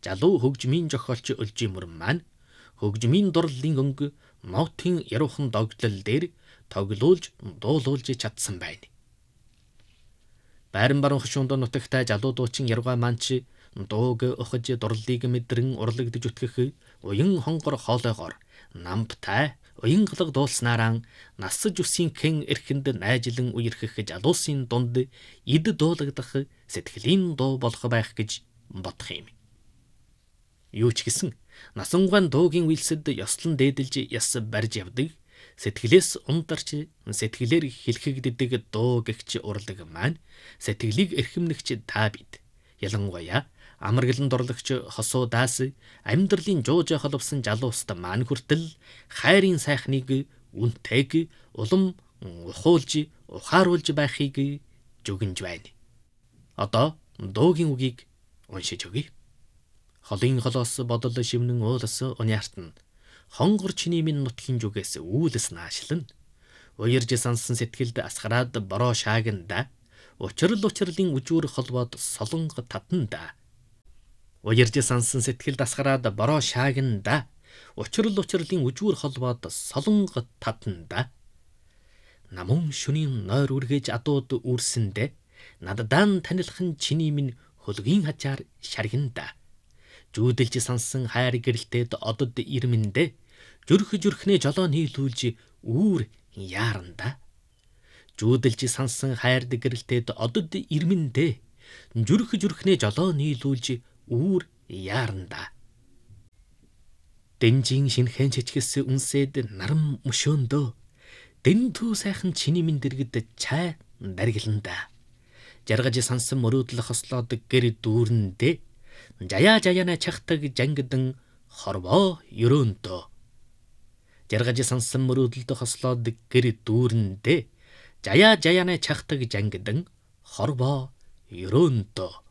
залуу хөгжмийн зохиолч Өлжимөр маань хөгжмийн дурлалын өнгө ноотын яруухан догтлол дээр тоглуулж дуулуулж чадсан байна. Байран баруун хошуунд нутагтай залуу дуучин Яргаа маань ч дууг ухаж дурлалыг мэдрэн урлагдж үтгэх уян хонгор хоолойгоор намбтай уянгалаг дуулснараа насж үсийн хэн эрхэнд найжлан үерхэх залуусын дунд эд дуулагдах сэтгэлийн дуу болох байх гэж бодох юм. Юу ч гэсэн насангаан дуугийн үйлсэд ёслон дээдэлж яс барьж явдаг, сэтгэлээс ундарч сэтгэлээр хэлхэгддэг дуу гэгч урлаг маань сэтгэлийг эрхэмнэгч та бид. Ялангуяа амаргалан дурлагч хосуудаас амьдралын жууж холбосон залууст маань хүртэл хайрын сайхныг үнтэйг улам ухуулж ухааруулж байхыг зүгэнж байна. Одоо дуугийн үгийг уншиж өгье. Холын холоос бодол шивнэн уулас униартна. Хонгор чиний минь нутгийн зүгээс үүлс наашлан. Уярж сансан сэтгэлд асгараад бороо шааганда. Учрлын үжүүр холбоод солонго татанда. Уярж сансан сэтгэлд асгараад бороо шааганда. Учрлын үжүүр холбоод солонго татанда. Намун шөнийн нойр үргэж адууд үрсэндэ. Наддаан танилхан чиний минь хөлгийн хачаар шаргинда. Жүүдэлж сансан хайр гэрэлтээд одод ирмэндэ. Зүрхнээ жолоо нийлүүлж үүр яаранда. Жүүдэлж сансан хайрд гэрэлтээд одод ирмэндэ. Зүрхнээ жолоо нийлүүлж үүр яаранда. Дэнжин шинхэн чичгэс үнсэд нарам мөшөөндөө. Дэн түү сайхан чиний минь дэргэд чай даргиланда. Жаргаж сансан мөрөөдөл хослоод гэр дүүрэндэ. Жаяна чахтаг жангдан хорвоо ерөөндөө. Жаргаж сансан мөрөөдөлд хослоод гэр дүүрэндэ. Жаяна чахтаг жангдан хорвоо ерөөндөө.